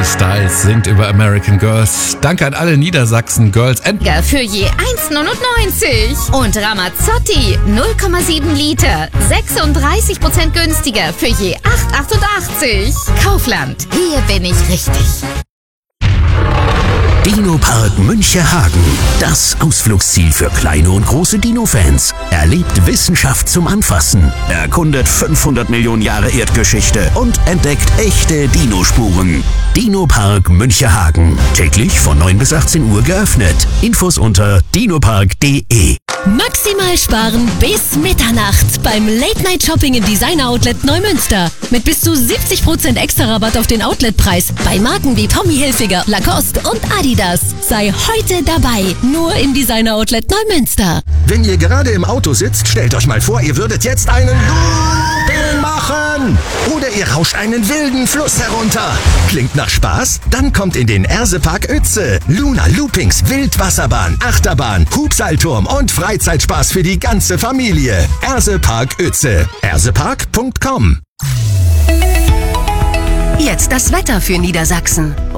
Styles singt über American Girls. Danke an alle Niedersachsen Girls and für je 1,99. Und Ramazzotti 0,7 Liter, 36% günstiger für je 8,88. Kaufland, hier bin ich richtig. Dino-Park Münchehagen. Das Ausflugsziel für kleine und große Dino-Fans. Erlebt Wissenschaft zum Anfassen. Erkundet 500 Millionen Jahre Erdgeschichte und entdeckt echte Dinospuren. Dino-Park Münchehagen. Täglich von 9 bis 18 Uhr geöffnet. Infos unter dinopark.de. Maximal sparen bis Mitternacht beim Late-Night-Shopping im Designer-Outlet Neumünster. Mit bis zu 70% extra Rabatt auf den Outletpreis bei Marken wie Tommy Hilfiger, Lacoste und Adidas. Sei heute dabei, nur im Designer-Outlet Neumünster. Wenn ihr gerade im Auto sitzt, stellt euch mal vor, ihr würdet jetzt einen Looping machen. Oder ihr rauscht einen wilden Fluss herunter. Klingt nach Spaß? Dann kommt in den Ersepark Uetze. Luna Loopings, Wildwasserbahn, Achterbahn, Hubseilturm und Freizeitspaß für die ganze Familie. Ersepark Uetze. ersepark.com. Jetzt das Wetter für Niedersachsen.